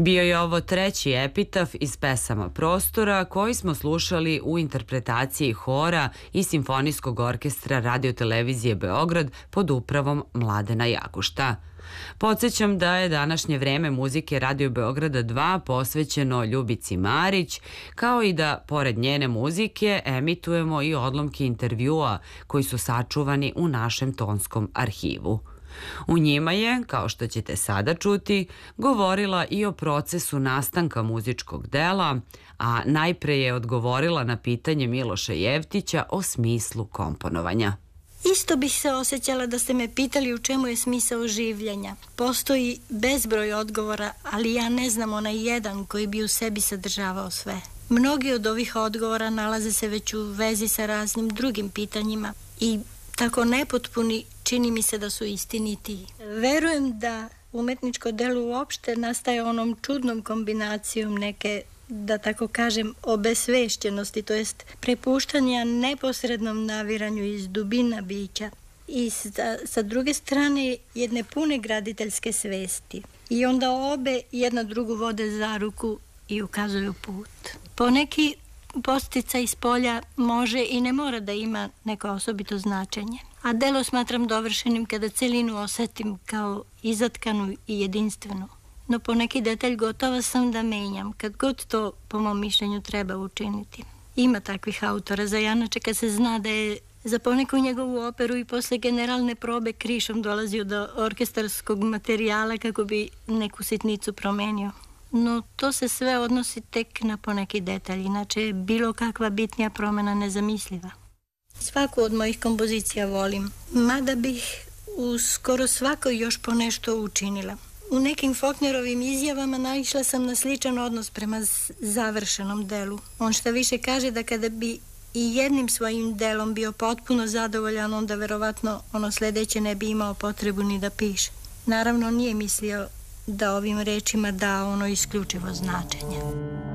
Bio je ovo treći epitaf iz pesama Prostora koji smo slušali u interpretaciji hora i Simfonijskog orkestra Radio-televizije Beograd pod upravom Mladena Jagušta. Podsjećam da je današnje vreme muzike Radio Beograda 2 posvećeno Ljubici Marić, kao i da, pored njene muzike, emitujemo i odlomke intervjua koji su sačuvani u našem tonskom arhivu. U njima je, kao što ćete sada čuti, govorila i o procesu nastanka muzičkog dela, a najpre je odgovorila na pitanje Miloša Jevtića o smislu komponovanja. Isto bih se osjećala da ste me pitali u čemu je smisao življenja. Postoji bezbroj odgovora, ali ja ne znam onaj jedan koji bi u sebi sadržavao sve. Mnogi od ovih odgovora nalaze se već u vezi sa raznim drugim pitanjima i tako nepotpuni čini mi se da su istinitiji. Verujem da umetničko delo uopšte nastaje onom čudnom kombinacijom neke, da tako kažem, obesvešćenosti, to jest prepuštanja neposrednom naviranju iz dubina bića i sa druge strane jedne pune graditeljske svesti. I onda obe jedna drugu vode za ruku i ukazuju put. Poneki posticaj iz polja može i ne mora da ima neko osobito značenje. A delo smatram dovršenim kada celinu osetim kao izatkanu i jedinstvenu. No poneki detalj gotova sam da menjam, kad god to po mom mišljenju treba učiniti. Ima takvih autora za Janačeka se zna da je za poneku njegovu operu i posle generalne probe krišom dolazio do orkestarskog materijala kako bi neku sitnicu promenio. No to se sve odnosi tek na poneki detalj, inače je bilo kakva bitnija promena nezamisliva. Svaku od mojih kompozicija volim, mada bih u skoro svakoj još po nešto učinila. U nekim Faulknerovim izjavama naišla sam na sličan odnos prema završenom delu. On šta više kaže da kada bi i jednim svojim delom bio potpuno zadovoljan, onda verovatno ono sledeće ne bi imao potrebu ni da piše. Naravno nije mislio da ovim rečima da ono isključivo značenje.